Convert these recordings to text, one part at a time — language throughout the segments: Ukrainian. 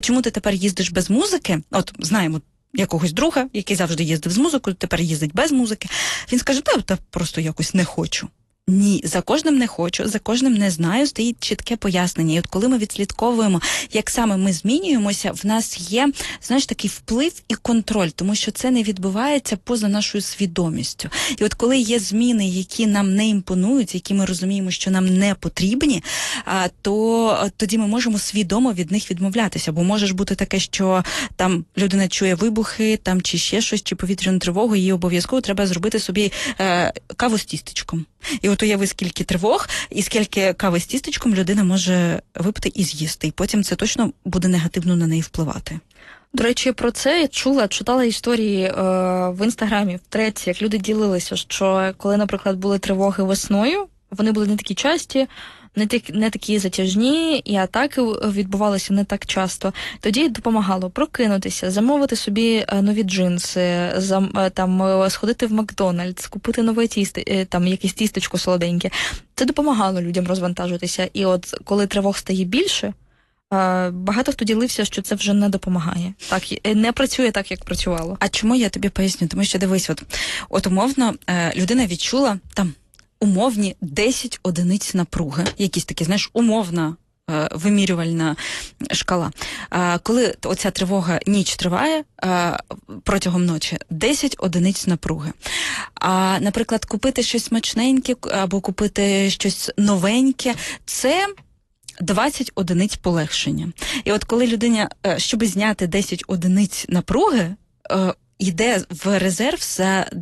чому ти тепер їздиш без музики? От, знаємо якогось друга, який завжди їздив з музикою, тепер їздить без музики. Він скаже, та просто якось не хочу. Ні, за кожним не хочу, за кожним не знаю, стоїть чітке пояснення. І от коли ми відслідковуємо, як саме ми змінюємося, в нас є, знаєш, такий вплив і контроль, тому що це не відбувається поза нашою свідомістю. І от коли є зміни, які нам не імпонують, які ми розуміємо, що нам не потрібні, то тоді ми можемо свідомо від них відмовлятися. Бо може ж бути таке, що там людина чує вибухи, там чи ще щось, чи повітряну тривогу, їй обов'язково треба зробити собі каву з тістечком. І от уяви, скільки тривог і скільки кави з тістечком людина може випити і з'їсти. І потім це точно буде негативно на неї впливати. До речі, про це я читала історії в Інстаграмі, в треці, як люди ділилися, що коли, наприклад, були тривоги весною, вони були не такі часті, не такі затяжні, і атаки відбувалися не так часто. Тоді допомагало прокинутися, замовити собі нові джинси, сходити в Макдональдс, купити нове тісто, там якесь тістечко солоденьке. Це допомагало людям розвантажитися. І от коли тривог стає більше, багато хто ділився, що це вже не допомагає. Так, не працює так, як працювало. А чому я тобі поясню? Тому що, дивись, от умовно людина відчула там умовні 10 одиниць напруги. Якісь такі, знаєш, умовна вимірювальна шкала. Коли оця тривога ніч триває, протягом ночі 10 одиниць напруги. А, наприклад, купити щось смачненьке або купити щось новеньке – це 20 одиниць полегшення. І от коли людина, щоб зняти 10 одиниць напруги, йде в резерв за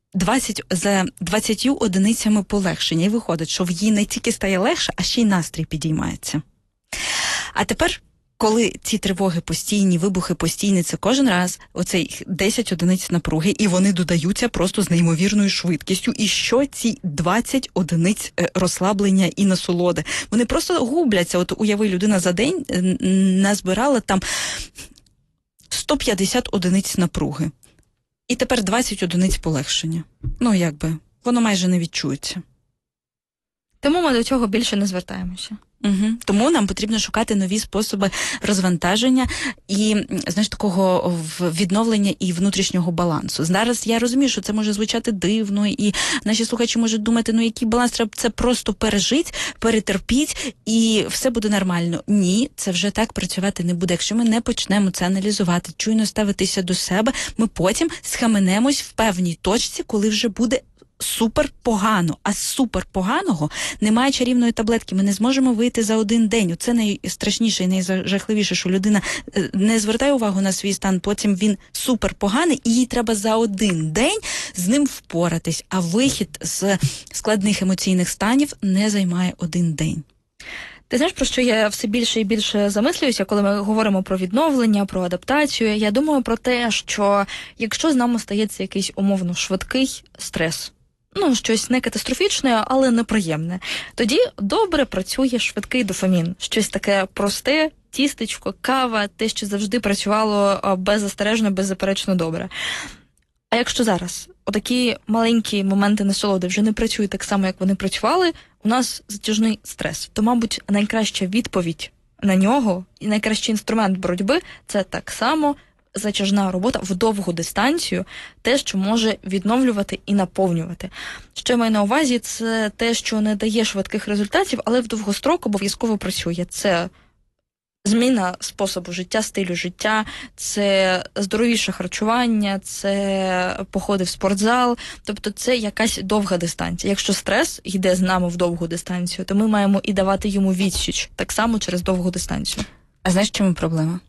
20 одиницями полегшення. І виходить, що в їй не тільки стає легше, а ще й настрій підіймається. А тепер, коли ці тривоги постійні, вибухи постійні, це кожен раз оцей 10 одиниць напруги, і вони додаються просто з неймовірною швидкістю. І що ці 20 одиниць розслаблення і насолоди? Вони просто губляться. От уяви, людина за день назбирала там 150 одиниць напруги. І тепер 20 одиниць полегшення. Ну, воно майже не відчується. Тому ми до цього більше не звертаємося. Угу. Тому нам потрібно шукати нові способи розвантаження і, знаєш, такого відновлення і внутрішнього балансу. Зараз я розумію, що це може звучати дивно, і наші слухачі можуть думати, який баланс, треба це просто пережити, перетерпіть, і все буде нормально. Ні, це вже так працювати не буде. Якщо ми не почнемо це аналізувати, чуйно ставитися до себе, ми потім схаменемось в певній точці, коли вже буде супер погано, а з супер поганого немає чарівної таблетки. Ми не зможемо вийти за один день. Це найстрашніше і найжахливіше, що людина не звертає увагу на свій стан, потім він супер поганий, і їй треба за один день з ним впоратись. А вихід з складних емоційних станів не займає один день. Ти знаєш, про що я все більше і більше замислююся, коли ми говоримо про відновлення, про адаптацію? Я думаю про те, що якщо з нами стається якийсь умовно швидкий стрес, щось не катастрофічне, але неприємне, тоді добре працює швидкий дофамін. Щось таке просте, тістечко, кава, те, що завжди працювало беззастережно, беззаперечно добре. А якщо зараз отакі маленькі моменти насолоди вже не працюють так само, як вони працювали, у нас затяжний стрес. То, мабуть, найкраща відповідь на нього і найкращий інструмент боротьби – це так само затяжна робота в довгу дистанцію, те, що може відновлювати і наповнювати. Що я маю на увазі, це те, що не дає швидких результатів, але в довгострок обов'язково працює. Це зміна способу життя, стилю життя, це здоровіше харчування, це походи в спортзал, тобто це якась довга дистанція. Якщо стрес йде з нами в довгу дистанцію, то ми маємо і давати йому відсіч, так само через довгу дистанцію. А знаєш, в чому проблема?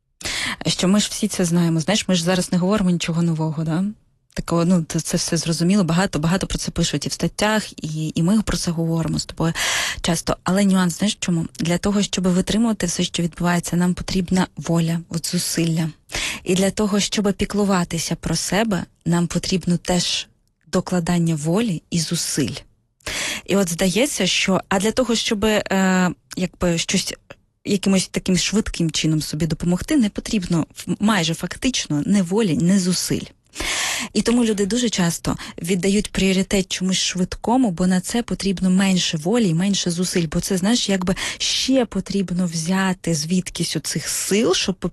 Що ми ж всі це знаємо. Знаєш, ми ж зараз не говоримо нічого нового, да? Такого, це все зрозуміло, багато про це пишуть і в статтях, і ми про це говоримо з тобою часто. Але нюанс, знаєш чому? Для того, щоб витримувати все, що відбувається, нам потрібна воля, зусилля. І для того, щоб піклуватися про себе, нам потрібно теж докладання волі і зусиль. І от здається, що, а для того, щоб щось якимось таким швидким чином собі допомогти, не потрібно майже фактично не волі, не зусиль. І тому люди дуже часто віддають пріоритет чомусь швидкому, бо на це потрібно менше волі і менше зусиль. Бо це, знаєш, ще потрібно взяти звідкись оцих сил, щоб